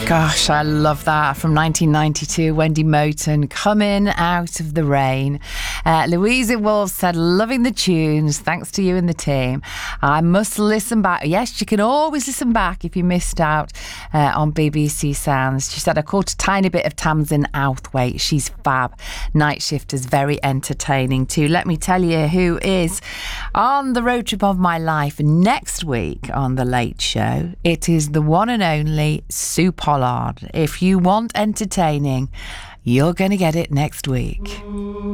Gosh, I love that. From 1992, Wendy Moten, Coming Out of the Rain. Louisa Wolf said, loving the tunes. Thanks to you and the team. I must listen back. Yes, you can always listen back if you missed out on BBC Sounds. She said, I caught a tiny bit of Tamsin Outhwaite. She's fab. Night Shifters, very entertaining too. Let me tell you who is on the road trip of my life next week on The Late Show. It is the one and only Sue Pollard. If you want entertaining, you're going to get it next week.